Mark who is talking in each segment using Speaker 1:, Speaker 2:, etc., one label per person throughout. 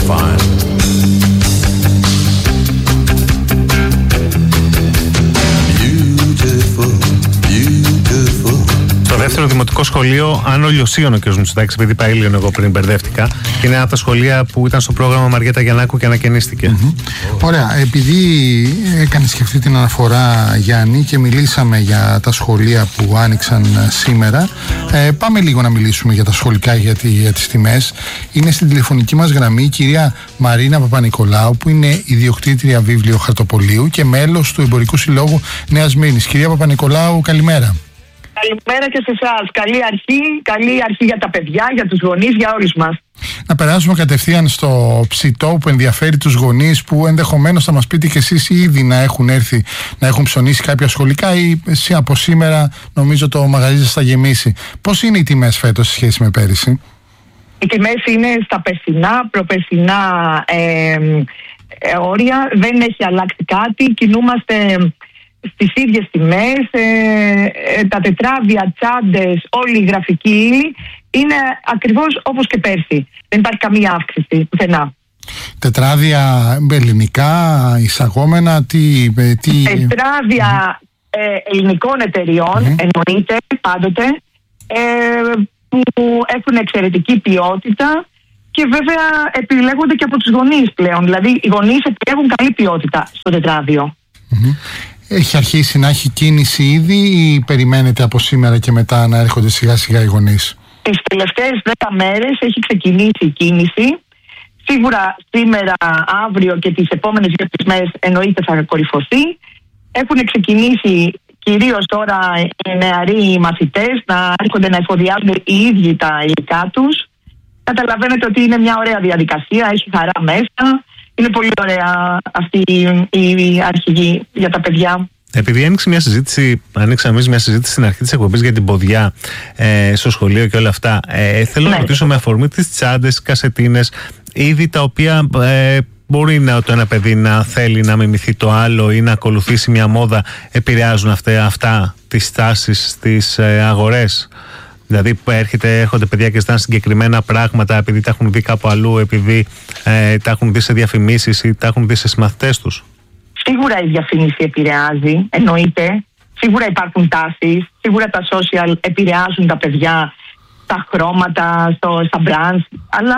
Speaker 1: fine.
Speaker 2: Στο δεύτερο δημοτικό σχολείο Άνω Λιωσίων ο κ. Μητσοτάκης, επειδή είπα Ήλιον εγώ πριν μπερδεύτηκα, και είναι από τα σχολεία που ήταν στο πρόγραμμα Μαριέτα Γιαννάκου και ανακαινίστηκε.
Speaker 3: Ωραία, επειδή έκανες και αυτή την αναφορά, Γιάννη, και μιλήσαμε για τα σχολεία που άνοιξαν σήμερα, πάμε λίγο να μιλήσουμε για τα σχολικά, για τις τιμές. Είναι στην τηλεφωνική μας γραμμή η κυρία Μαρίνα Παπανικολάου, που είναι ιδιοκτήτρια Βίβλιο Χαρτοπολίου και μέλος του Εμπορικού Συλλόγου Νέας Μήνης. Κυρία Παπανικολάου, καλημέρα.
Speaker 4: Καλημέρα και σε εσάς. Καλή αρχή για τα παιδιά, για τους γονείς, για όλους μας.
Speaker 3: Να περάσουμε κατευθείαν στο ψητό που ενδιαφέρει τους γονείς, που ενδεχομένως θα μας πείτε και εσείς ήδη να έχουν έρθει, να έχουν ψωνίσει κάποια σχολικά, ή από σήμερα νομίζω το μαγαζί σας θα γεμίσει. Πώς είναι οι τιμές φέτος σε σχέση με πέρυσι?
Speaker 4: Οι τιμές είναι στα περσινά, προπερσινά όρια. Δεν έχει αλλάξει κάτι. Κινούμαστε στις ίδιες τιμές. Τα τετράδια, τσάντες, όλη η γραφική ύλη είναι ακριβώς όπως και πέρσι. Δεν υπάρχει καμία αύξηση πουθενά.
Speaker 3: Τετράδια ελληνικά, εισαγόμενα,
Speaker 4: Τετράδια ελληνικών εταιριών, εννοείται πάντοτε, που έχουν εξαιρετική ποιότητα και βέβαια επιλέγονται και από τους γονείς πλέον. Δηλαδή οι γονείς επιλέγουν καλή ποιότητα στο τετράδιο.
Speaker 3: Έχει αρχίσει να έχει κίνηση ήδη, ή περιμένετε από σήμερα και μετά να έρχονται σιγά σιγά οι γονείς?
Speaker 4: Τις τελευταίες 10 μέρες έχει ξεκινήσει η κίνηση. Σίγουρα σήμερα, αύριο και τις επόμενες 2 μέρες εννοείται θα κορυφωθεί. Έχουν ξεκινήσει κυρίως τώρα οι νεαροί μαθητές να έρχονται να εφοδιάζουν οι ίδιοι τα υλικά τους. Καταλαβαίνετε ότι είναι μια ωραία διαδικασία, έχει χαρά μέσα. Είναι πολύ ωραία αυτή η αρχηγή για τα παιδιά.
Speaker 2: Επειδή ανοίξαμε εμείς μια συζήτηση στην αρχή της εκπομπής για την ποδιά στο σχολείο και όλα αυτά, θέλω να ρωτήσω με αφορμή τις τσάντες, κασετίνες, είδη τα οποία μπορεί το ένα παιδί να θέλει να μιμηθεί το άλλο ή να ακολουθήσει μια μόδα, επηρεάζουν αυτά τις τάσεις στις αγορές? Δηλαδή έρχονται παιδιά και ζητάνε συγκεκριμένα πράγματα επειδή τα έχουν δει κάπου αλλού, επειδή τα έχουν δει σε διαφημίσεις ή τα έχουν δει σε συμμαθητές τους.
Speaker 4: Σίγουρα η διαφήμιση επηρεάζει, εννοείται. Σίγουρα υπάρχουν τάσεις. Σίγουρα τα social επηρεάζουν τα παιδιά, τα χρώματα, στα brands. Αλλά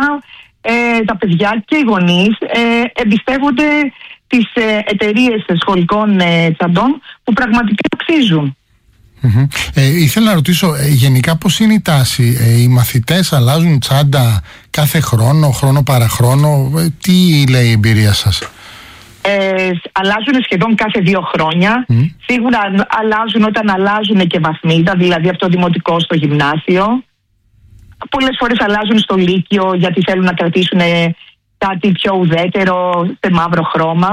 Speaker 4: τα παιδιά και οι γονείς εμπιστεύονται τις εταιρείες σχολικών τσαντών που πραγματικά αξίζουν.
Speaker 3: Ήθελα να ρωτήσω γενικά πώς είναι η τάση. Οι μαθητές αλλάζουν τσάντα κάθε χρόνο παραχρόνο? Τι λέει η εμπειρία σας?
Speaker 4: Αλλάζουν σχεδόν κάθε 2 χρόνια. Σίγουρα αλλάζουν όταν αλλάζουν και βαθμίδα, δηλαδή από το δημοτικό στο γυμνάσιο. Πολλές φορές αλλάζουν στο λύκειο γιατί θέλουν να κρατήσουν κάτι πιο ουδέτερο σε μαύρο χρώμα.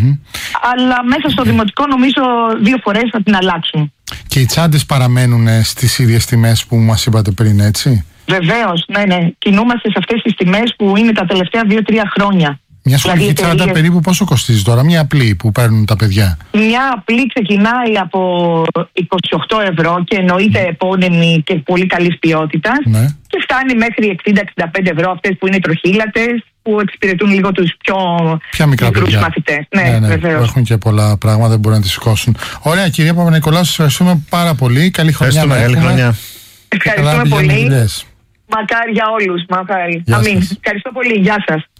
Speaker 4: Αλλά μέσα στο δημοτικό νομίζω 2 φορές θα την αλλάξουν.
Speaker 3: Και οι τσάντες παραμένουν στις ίδιες τιμές που μας είπατε πριν, έτσι?
Speaker 4: Βεβαίως, ναι. Κινούμαστε σε αυτές τις τιμές που είναι τα τελευταία 2-3 χρόνια.
Speaker 3: Μια σχολική τσάντα περίπου πόσο κοστίζει τώρα, μια απλή που παίρνουν τα παιδιά?
Speaker 4: Μια απλή ξεκινάει από 28 ευρώ και εννοείται επώνυμη και πολύ καλής ποιότητας.
Speaker 3: Ναι.
Speaker 4: Και φτάνει μέχρι 60-65 ευρώ αυτές που είναι τροχύλατες, που εξυπηρετούν λίγο τους πιο μικρούς μαθητές. Ναι, βεβαίως.
Speaker 3: Που έχουν και πολλά πράγματα, δεν μπορούν να τις σηκώσουν. Ωραία, κυρία Παπανικολάου, σας ευχαριστούμε πάρα πολύ. Καλή χρονιά να έχουμε.
Speaker 4: Ευχαριστούμε πολύ. Μακάρι για όλους. Μακάρι. Αμήν. Ευχαριστώ πολύ. Γεια σας.